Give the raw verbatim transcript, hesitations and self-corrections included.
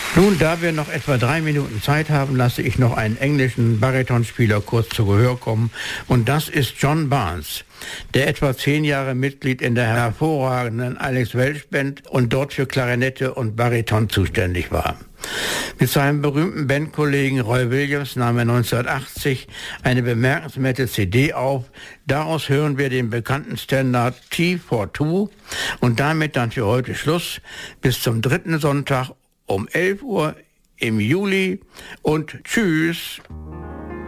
Nun, da wir noch etwa drei Minuten Zeit haben, lasse ich noch einen englischen Baritonspieler kurz zu Gehör kommen. Und das ist John Barnes, der etwa zehn Jahre Mitglied in der hervorragenden Alex Welsh Band und dort für Klarinette und Bariton zuständig war. Mit seinem berühmten Bandkollegen Roy Williams nahm er neunzehnhundertachtzig eine bemerkenswerte C D auf. Daraus hören wir den bekannten Standard T for Two und damit dann für heute Schluss. Bis zum dritten Sonntag um elf Uhr im Juli und tschüss.